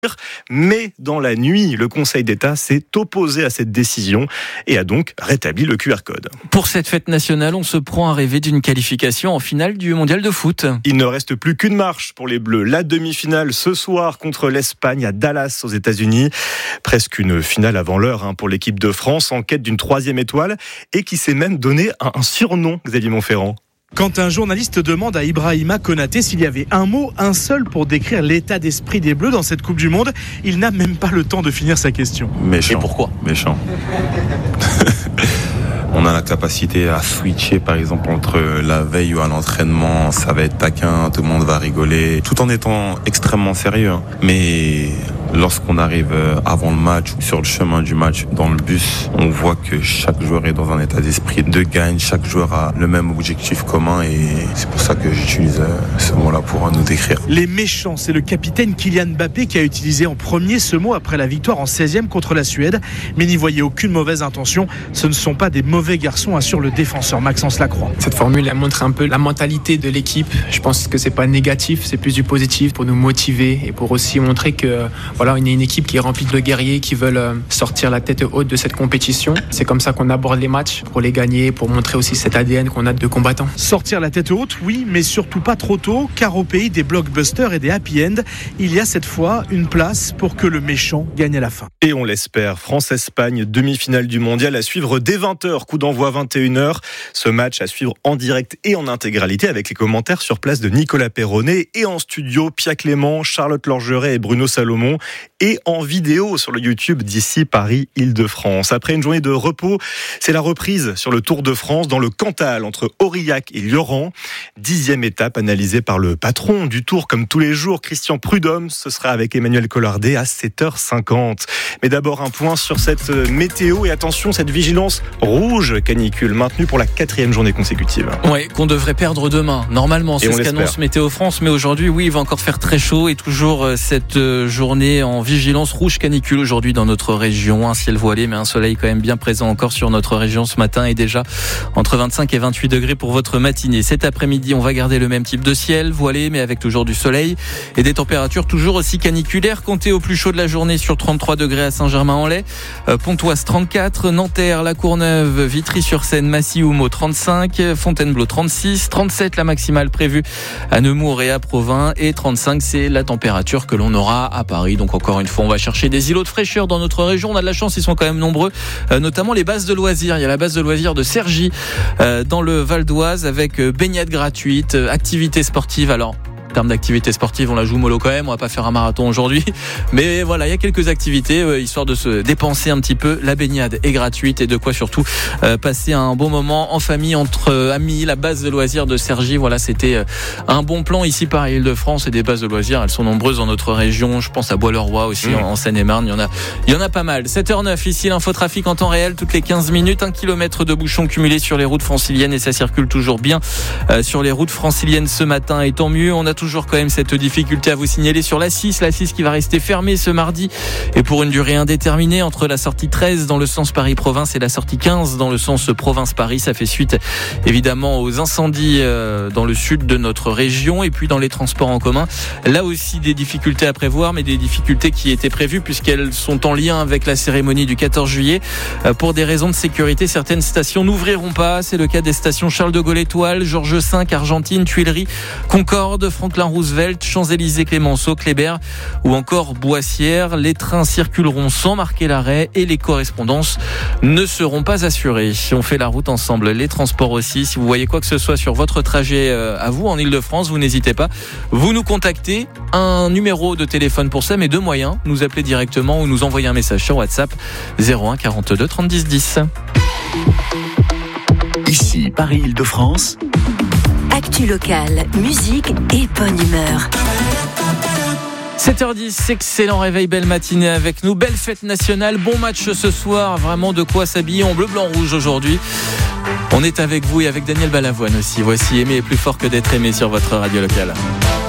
Mais dans la nuit, le Conseil d'État s'est opposé à cette décision et a donc rétabli le QR code. Pour cette fête nationale, on se prend à rêver d'une qualification en finale du mondial de foot. Il ne reste plus qu'une marche pour les Bleus. La demi-finale ce soir contre l'Espagne à Dallas aux États-Unis. Presque une finale avant l'heure pour l'équipe de France en quête d'une 3e étoile et qui s'est même donné un surnom, Xavier Montferrand. Quand un journaliste demande à Ibrahima Konaté s'il y avait un mot, un seul pour décrire l'état d'esprit des Bleus dans cette Coupe du Monde, il n'a même pas le temps de finir sa question. Méchant. Et pourquoi ? Méchant. On a la capacité à switcher par exemple entre la veille ou à l'entraînement, ça va être taquin, tout le monde va rigoler, tout en étant extrêmement sérieux. Mais lorsqu'on arrive avant le match ou sur le chemin du match, dans le bus, on voit que chaque joueur est dans un état d'esprit de gagne, chaque joueur a le même objectif commun et c'est pour ça que j'utilise ce mot-là pour nous décrire. Les méchants, c'est le capitaine Kylian Mbappé qui a utilisé en premier ce mot après la victoire en 16e contre la Suède. Mais n'y voyez aucune mauvaise intention, ce ne sont pas des mauvais garçons, assure le défenseur Maxence Lacroix. Cette formule, elle montre un peu la mentalité de l'équipe. Je pense que c'est pas négatif, c'est plus du positif pour nous motiver et pour aussi montrer que voilà, on est une équipe qui est remplie de guerriers qui veulent sortir la tête haute de cette compétition. C'est comme ça qu'on aborde les matchs, pour les gagner, pour montrer aussi cet ADN qu'on a de combattants. Sortir la tête haute, oui, mais surtout pas trop tôt, car au pays des blockbusters et des happy end, il y a cette fois une place pour que le méchant gagne à la fin. Et on l'espère, France-Espagne, demi-finale du mondial à suivre dès 20h, coup d'envoi 21h. Ce match à suivre en direct et en intégralité avec les commentaires sur place de Nicolas Perronnet et en studio Pia Clément, Charlotte Lorgeret et Bruno Salomon et en vidéo sur le YouTube d'ici Paris Île-de-France. Après une journée de repos, c'est la reprise sur le Tour de France dans le Cantal entre Aurillac et Lioran. 10e étape analysée par le patron du Tour comme tous les jours, Christian Prudhomme. Ce sera avec Emmanuel Collardet à 7h50. Mais d'abord un point sur cette météo et attention, cette vigilance rouge canicule maintenue pour la 4e journée consécutive. Ouais, qu'on devrait perdre demain. Normalement, c'est ce qu'annonce Météo France, mais aujourd'hui, oui, il va encore faire très chaud et toujours cette journée en vigilance rouge canicule aujourd'hui dans notre région. Un ciel voilé, mais un soleil quand même bien présent encore sur notre région ce matin et déjà entre 25 et 28 degrés pour votre matinée. Cet après-midi, on va garder le même type de ciel, voilé, mais avec toujours du soleil et des températures toujours aussi caniculaires. Comptez au plus chaud de la journée sur 33 degrés à Saint-Germain-en-Laye, Pontoise 34, Nanterre, La Courneuve, Vitry-sur-Seine, Massy-Houmeau 35, Fontainebleau 36, 37 la maximale prévue à Nemours et à Provins et 35 c'est la température que l'on aura à Paris. Donc encore une fois, on va chercher des îlots de fraîcheur dans notre région. On a de la chance, ils sont quand même nombreux, notamment les bases de loisirs. Il y a la base de loisirs de Cergy dans le Val d'Oise avec baignade gratuite, activités sportives. Alors en termes d'activités sportives, on la joue mollo quand même, on va pas faire un marathon aujourd'hui, mais voilà, il y a quelques activités histoire de se dépenser un petit peu. La baignade est gratuite et de quoi surtout passer un bon moment en famille entre amis. La base de loisirs de Cergy, voilà, c'était un bon plan ici par Île-de-France et des bases de loisirs, elles sont nombreuses dans notre région. Je pense à Bois-le-Roi aussi en Seine-et-Marne, il y en a pas mal. 7h09 ici, l'infotrafic en temps réel toutes les 15 minutes, 1 km de bouchons cumulés sur les routes franciliennes et ça circule toujours bien sur les routes franciliennes ce matin et tant mieux. On a toujours quand même cette difficulté à vous signaler sur l'A6 qui va rester fermée ce mardi et pour une durée indéterminée entre la sortie 13 dans le sens Paris-Province et la sortie 15 dans le sens Province-Paris. Ça fait suite évidemment aux incendies dans le sud de notre région et puis dans les transports en commun. Là aussi des difficultés à prévoir, mais des difficultés qui étaient prévues puisqu'elles sont en lien avec la cérémonie du 14 juillet. Pour des raisons de sécurité, certaines stations n'ouvriront pas. C'est le cas des stations Charles de Gaulle Étoile, Georges V, Argentine, Tuileries, Concorde, Franklin-Roosevelt, Champs-Élysées, Clémenceau, Kléber ou encore Boissière. Les trains circuleront sans marquer l'arrêt et les correspondances ne seront pas assurées. On fait la route ensemble, les transports aussi. Si vous voyez quoi que ce soit sur votre trajet à vous en Île-de-France, vous n'hésitez pas. Vous nous contactez, un numéro de téléphone pour ça, mais deux moyens. Nous appeler directement ou nous envoyer un message sur WhatsApp 01 42 30 10. Ici Paris Île-de-France. Actu locale, musique et bonne humeur. 7h10, excellent réveil, belle matinée avec nous, belle fête nationale, bon match ce soir, vraiment de quoi s'habiller en bleu, blanc, rouge aujourd'hui. On est avec vous et avec Daniel Balavoine aussi. Voici Aimer est plus fort que d'être aimé sur votre radio locale.